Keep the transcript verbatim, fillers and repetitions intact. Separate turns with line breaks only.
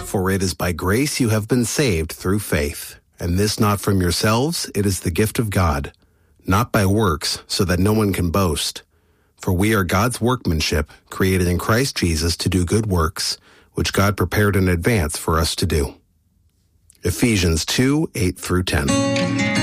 For it is by grace you have been saved through faith, and this not from yourselves, it is the gift of God, not by works, so that no one can boast. For we are God's workmanship, created in Christ Jesus to do good works, which God prepared in advance for us to do. Ephesians two, eight through ten.